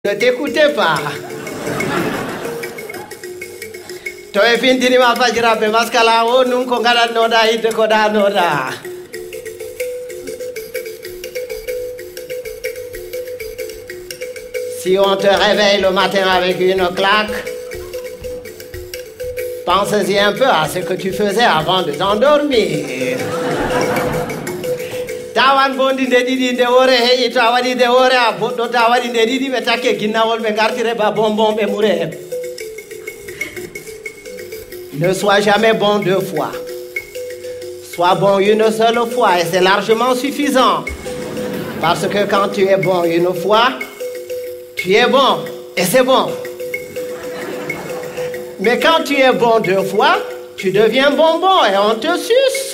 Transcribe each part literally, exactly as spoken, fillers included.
Ne t'écoutez pas. To e findini ma fajiraɓe maskala o nun ko gaɗannoɗa hidde ko ɗanoɗa. Si on te réveille le matin avec une claque, pense-y un peu à ce que tu faisais avant de t'endormir. Tawan bondi nde ɗiɗi nde wore heƴi to a waɗi nde wore a boɗɗo ta waɗi nde ɗiɗi ɓe takke ginnawol ɓe gartire ba bonbon ɓe mure hen. Ne sois jamais bon deux fois. Sois bon une seule fois et c'est largement suffisant. Parce que quand tu es bon une fois, tu es bon et c'est bon. Mais quand tu es bon deux fois, tu deviens bonbon et on te suce.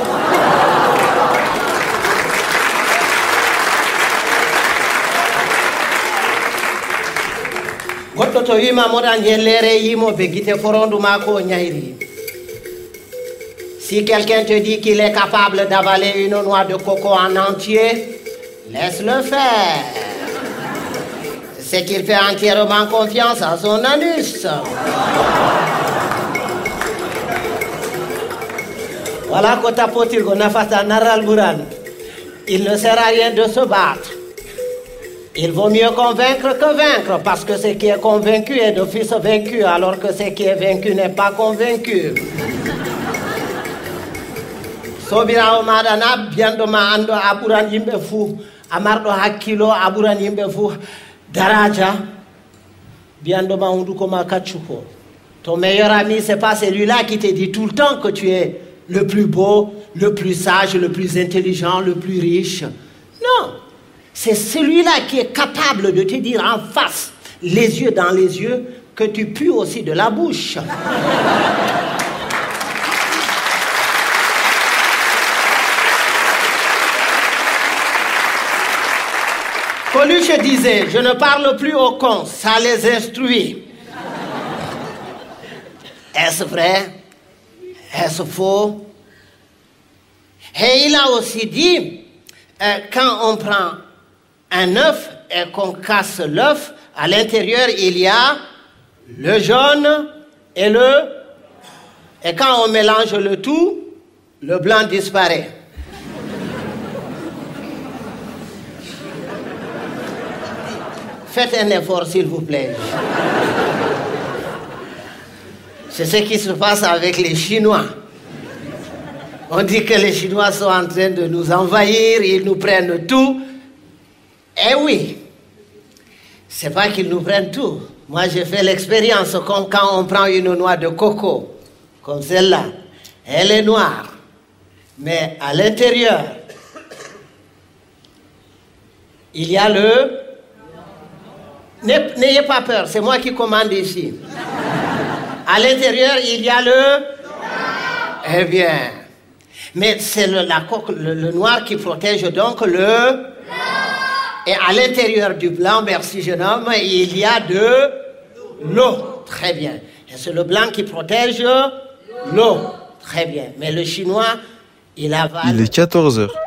Goɗɗo to wima moɗa jellere yimoɓe guite forondu ma ko ñayri. Si quelqu'un te dit qu'il est capable d'avaler une noix de coco en entier, laisse-le faire. C'est qu'il fait entièrement confiance à son anus. Voilà ko tapotirgo nafata naral buran. Il ne sert à rien de se battre. Il vaut mieux convaincre que vaincre, parce que ce qui est convaincu est d'office vaincu, alors que ce qui est vaincu n'est pas convaincu. Sobirawo maɗa na biyanɗo ma anndo a ɓuran yimɓe fuu, a marɗo hakkilo, a ɓuran yimɓe fuu daraja, biyanɗo ma hunduko ma kaccuko. Ton meilleur ami, c'est pas celui-là qui te dit tout le temps que tu es le plus beau, le plus sage, le plus intelligent, le plus riche. Non. C'est celui-là qui est capable de te dire en face, les yeux dans les yeux, que tu pues aussi de la bouche. Coluche disait, je ne parle plus aux cons, ça les instruit. Est-ce vrai? Est-ce faux? Et il a aussi dit, euh, quand on prend un œuf et qu'on casse l'œuf, à l'intérieur il y a le jaune et le... Et quand on mélange le tout, le blanc disparaît. Faites un effort s'il vous plaît. C'est ce qui se passe avec les Chinois. On dit que les Chinois sont en train de nous envahir, ils nous prennent tout. Eh oui, c'est pas qu'ils nous prennent tout. Moi, j'ai fait l'expérience comme quand on prend une noix de coco, comme celle-là. Elle est noire, mais à l'intérieur, il y a le... N'ayez pas peur, c'est moi qui commande ici. À l'intérieur, il y a le... Eh bien, mais c'est le, la coque, le, le noir qui protège donc le... Et à l'intérieur du blanc, merci jeune homme, il y a de l'eau. Très bien. Et c'est le blanc qui protège l'eau. Très bien. Mais le chinois, il avale... Il est quatorze heures.